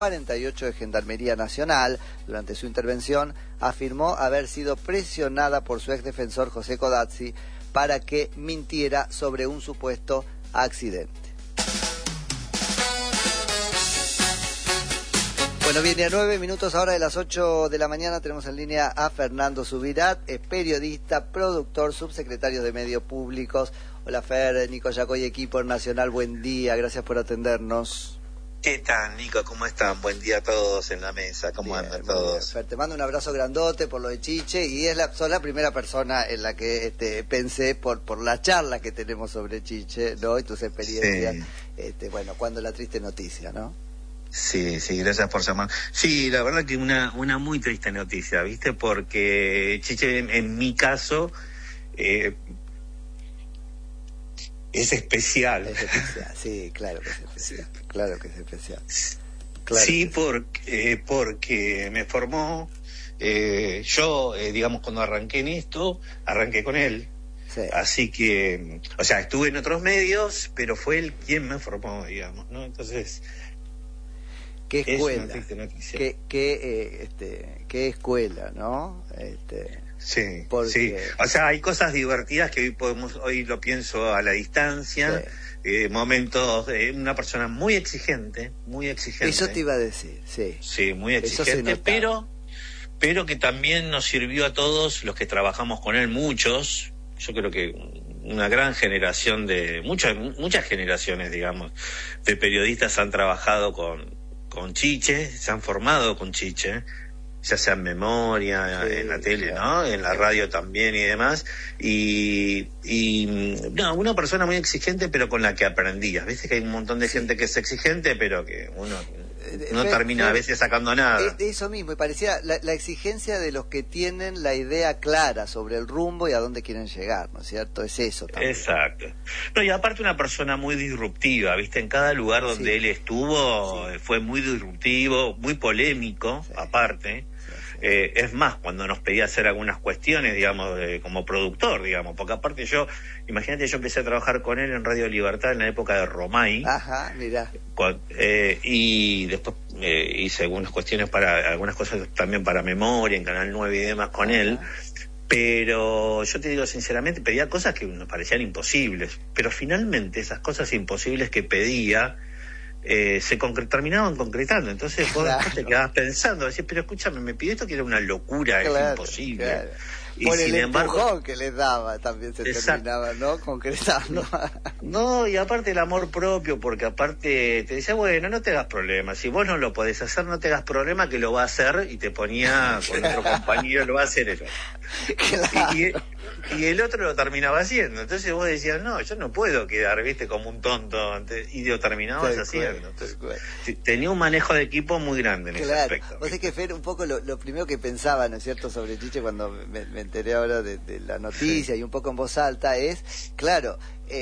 48 de Gendarmería Nacional. Durante su intervención afirmó haber sido presionada por su exdefensor José Codazzi para que mintiera sobre un supuesto accidente. Bueno, viene a 9 minutos ahora de las 8 de la mañana. Tenemos en línea a Fernando Subirat, es periodista, productor, subsecretario de Medios Públicos. Hola Fer, Nico Yacoy, equipo Nacional, buen día, gracias por atendernos. ¿Qué tal, Nico? ¿Cómo están? Buen día a todos en la mesa. ¿Cómo andan todos? Fer, te mando un abrazo grandote por lo de Chiche y sos la primera persona en la que pensé por la charla que tenemos sobre Chiche, ¿no? Y tus experiencias. Sí. Bueno, cuando la triste noticia, ¿no? Sí, gracias por llamar. Sí, la verdad que una muy triste noticia, ¿viste? Porque Chiche, en mi caso, es especial. Es especial, sí, claro que es especial. Claro que es especial. Claro sí, porque me formó. Yo, digamos, cuando arranqué en esto, arranqué con él. Sí. Así que, o sea, estuve en otros medios, pero fue él quien me formó, digamos, ¿no? Entonces, ¿qué escuela? ¿Qué escuela, no? Sí, porque... sí. O sea, hay cosas divertidas que hoy lo pienso a la distancia. Sí. Momentos de una persona muy exigente. Eso te iba a decir, sí. Sí, muy exigente, pero que también nos sirvió a todos los que trabajamos con él, muchos. Yo creo que una gran generación muchas generaciones, digamos, de periodistas han trabajado con Chiche, se han formado con Chiche, ya sea en memoria, sí, en la tele, claro, ¿no? En la radio también y demás. Y no, una persona muy exigente, pero con la que aprendías. Viste que hay un montón de gente que es exigente, pero que uno no termina a veces sacando nada. Eso mismo, y parecía la exigencia de los que tienen la idea clara sobre el rumbo y a dónde quieren llegar, ¿no es cierto? Es eso también. Exacto. No, y aparte una persona muy disruptiva, ¿viste? En cada lugar donde él estuvo fue muy disruptivo, muy polémico, aparte. Es más, cuando nos pedía hacer algunas cuestiones, digamos, como productor, digamos, porque aparte imagínate, yo empecé a trabajar con él en Radio Libertad en la época de Romay. Ajá, mirá. Y después hice algunas cosas también para Memoria, en Canal 9 y demás con él. Pero yo te digo sinceramente, pedía cosas que nos parecían imposibles. Pero finalmente esas cosas imposibles que pedía se terminaban concretando. Entonces vos te quedabas pensando, decís, pero escúchame, me pidió esto que era una locura, es imposible. Claro. Y por sin embargo que les daba también se terminaba, ¿no? Concretando. No, y aparte el amor propio, porque aparte te decía, bueno, no te hagas problemas, si vos no lo podés hacer, no te hagas problema, que lo va a hacer, y te ponía con otro compañero, lo va a hacer él. Claro. Y el otro lo terminaba haciendo. Entonces vos decías, no, yo no puedo quedar, viste, como un tonto, y lo terminabas haciendo. Entonces, tenía un manejo de equipo muy grande en ese aspecto. Vos sabés que Fer, un poco lo primero que pensaba, ¿no es cierto?, sobre Chiche cuando me enteré ahora de la noticia y un poco en voz alta es, claro,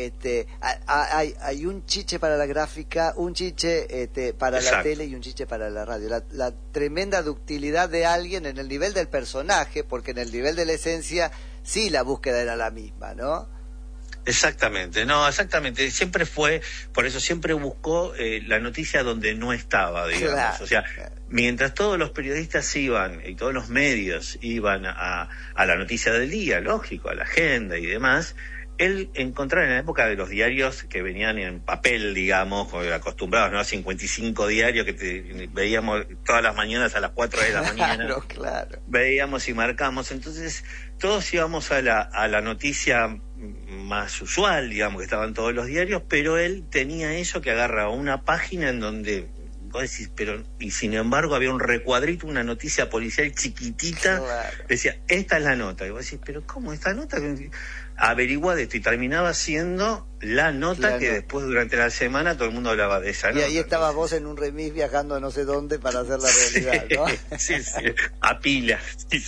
hay un Chiche para la gráfica, un Chiche para la tele y un Chiche para la radio. La tremenda ductilidad de alguien en el nivel del personaje, porque en el nivel de la esencia sí la búsqueda era la misma, ¿no? Exactamente, siempre fue, por eso siempre buscó la noticia donde no estaba, digamos, claro, o sea, mientras todos los periodistas iban y todos los medios iban a la noticia del día, lógico, a la agenda y demás, él encontraba en la época de los diarios que venían en papel, digamos, acostumbrados, ¿no? A 55 diarios que veíamos todas las mañanas a las 4 de la mañana. Claro. Veíamos y marcamos. Entonces, todos íbamos a la noticia más usual, digamos, que estaban todos los diarios, pero él tenía eso que agarraba una página en donde vos decís, y sin embargo había un recuadrito, una noticia policial chiquitita, claro. Decía, esta es la nota, y vos decís, pero ¿cómo esta nota? Averigua de esto, y terminaba siendo la nota que después durante la semana todo el mundo hablaba de esa nota. Y ahí estabas vos en un remis viajando a no sé dónde para hacer la realidad, ¿no? Sí, a pilas,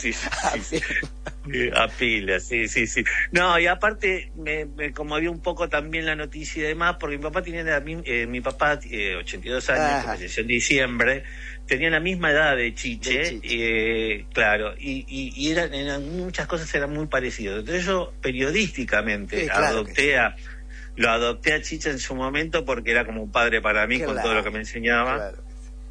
a pilas, sí. No, y aparte me conmovió un poco también la noticia y demás, porque mi papá tenía 82 años, falleció en diciembre, tenía la misma edad de Chiche. Claro, y eran muchas cosas eran muy parecidas. Entonces yo periodísticamente lo adopté a Chiche en su momento porque era como un padre para mí, con todo lo que me enseñaba. Claro.